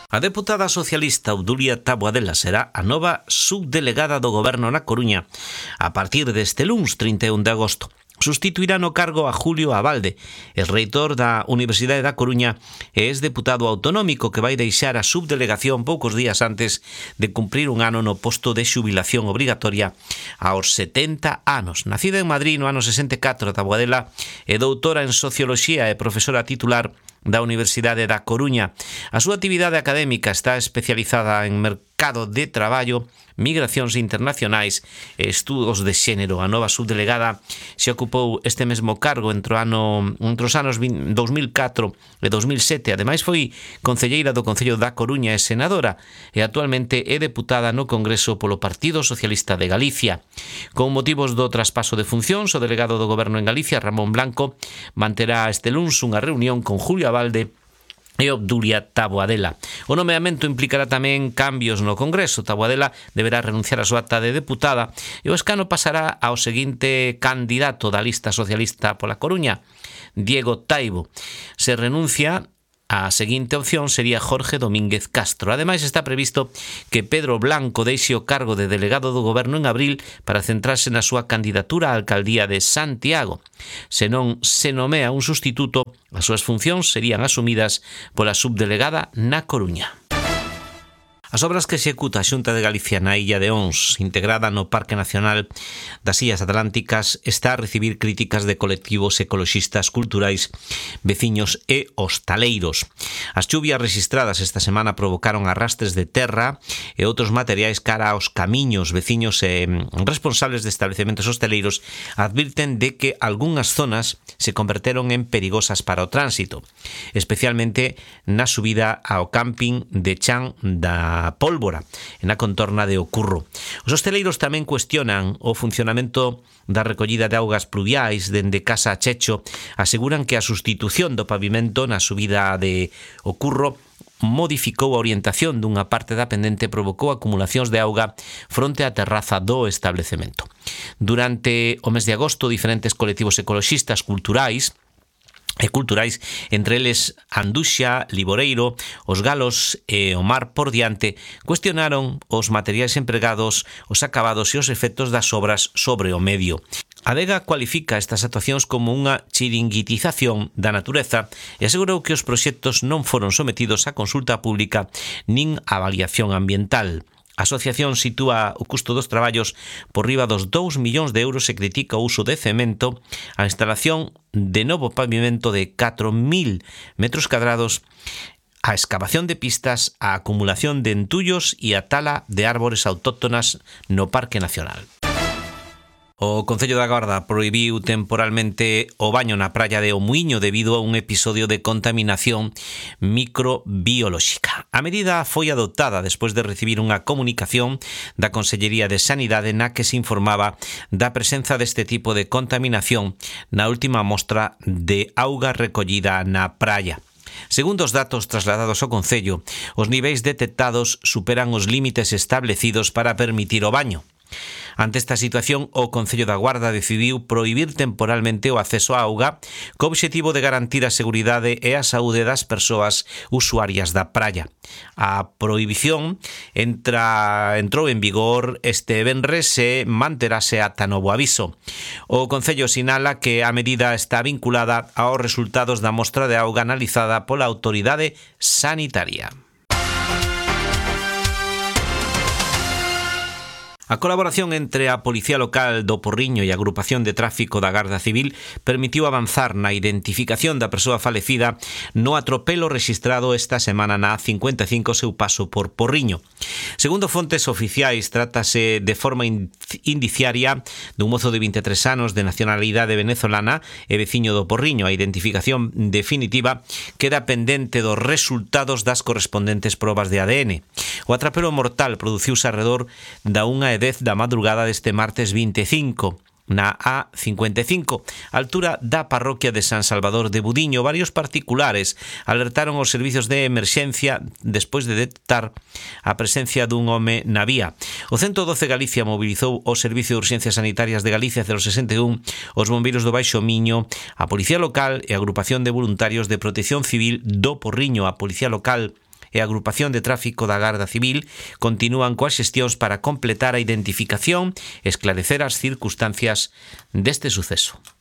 A deputada socialista Obdulia Taboadela será a nova subdelegada do Goberno na Coruña a partir deste luns 31 de agosto. Sustituirá no cargo a Julio Abalde, el reitor da Universidade da Coruña e ex-deputado autonómico que vai deixar a subdelegación poucos días antes de cumprir un ano no posto de xubilación obrigatoria aos 70 anos. Nacida en Madrid no ano 64, Taboadela é doutora en Socioloxía e profesora titular da Universidade da Coruña. A súa actividade académica está especializada en mercado de traballo, migracións internacionais e estudos de xénero. A nova subdelegada se ocupou este mesmo cargo entre os anos 2004 e 2007. Ademais foi concelleira do Concello da Coruña e senadora e actualmente é deputada no Congreso polo Partido Socialista de Galicia. Con motivos do traspaso de funcións, o delegado do Goberno en Galicia, Ramón Blanco, manterá este luns unha reunión con Julio Abalde e Obdulia Taboadela. O nomeamento implicará tamén cambios no Congreso. Taboadela deberá renunciar a súa acta de deputada e o escano pasará ao seguinte candidato da lista socialista pola Coruña, Diego Taibo. Se renuncia, a seguinte opción sería Jorge Domínguez Castro. Ademais, está previsto que Pedro Blanco deixe o cargo de delegado do Goberno en abril para centrarse na súa candidatura á alcaldía de Santiago. Se non se nomea un sustituto, as súas funcións serían asumidas pola subdelegada na Coruña. As obras que executa a Xunta de Galicia na Illa de Ons, integrada no Parque Nacional das Illas Atlánticas, está a recibir críticas de colectivos ecoloxistas, culturais, veciños e hostaleiros. As chuvias registradas esta semana provocaron arrastres de terra e outros materiais cara aos camiños. Veciños e responsables de establecementos hostaleiros advirten de que algunhas zonas se converteron en perigosas para o tránsito, especialmente na subida ao camping de Chan da Pólvora, na contorna de Ocurro. Os hosteleiros tamén cuestionan o funcionamento da recollida de augas pluviais dende Casa a Checho. Aseguran que a sustitución do pavimento na subida de Ocurro modificou a orientación dunha parte da pendente e provocou acumulacións de auga fronte á terraza do establecemento. Durante o mes de agosto, diferentes colectivos ecoloxistas culturais, entre eles Anduxa, Liboreiro, Os Galos e O Mar por Diante, cuestionaron os materiais empregados, os acabados e os efectos das obras sobre o medio. Adega cualifica estas actuacións como unha chiringuitización da natureza e asegurou que os proxectos non foron sometidos a consulta pública nin a avaliación ambiental. A asociación sitúa o custo dos traballos por riba dos 2 millóns de euros e critica o uso de cemento, a instalación de novo pavimento de 4.000 metros cadrados, a excavación de pistas, a acumulación de entullos e a tala de árbores autóctonas no Parque Nacional. O Concello da Guarda prohibiu temporalmente o baño na praia de O Muiño debido a un episodio de contaminación microbiolóxica. A medida foi adoptada despois de recibir unha comunicación da Consellería de Sanidade na que se informaba da presenza deste tipo de contaminación na última mostra de auga recollida na praia. Segundo os datos trasladados ao Concello, os niveis detectados superan os límites establecidos para permitir o baño. Ante esta situación, o Concello da Guarda decidiu prohibir temporalmente o acceso á auga co obxectivo de garantir a seguridade e a saúde das persoas usuarias da praia. A prohibición entrou en vigor este venres e manterase ata novo aviso. O Concello sinala que a medida está vinculada aos resultados da mostra de auga analizada pola autoridade sanitaria. A colaboración entre a Policía Local do Porriño e a Agrupación de Tráfico da Garda Civil permitiu avanzar na identificación da persoa falecida no atropelo rexistrado esta semana na A55 seu paso por Porriño. Segundo fontes oficiais, trátase de forma indiciaria dun mozo de 23 anos de nacionalidade venezolana e veciño do Porriño. A identificación definitiva queda pendente dos resultados das correspondentes probas de ADN. O atropelo mortal produciuse arredor da 1:10 da madrugada deste martes 25 na A55, altura da parroquia de San Salvador de Budiño. Varios particulares alertaron os servizos de emerxencia despois de detectar a presencia dun home na vía. O 112 Galicia mobilizou o Servicio de Urxencias Sanitarias de Galicia 061, os bombeiros do Baixo Miño, a Policía Local e a Agrupación de Voluntarios de Protección Civil do Porriño. A Policía Local e a Agrupación de Tráfico da Garda Civil continúan coas xestións para completar a identificación e esclarecer as circunstancias deste suceso.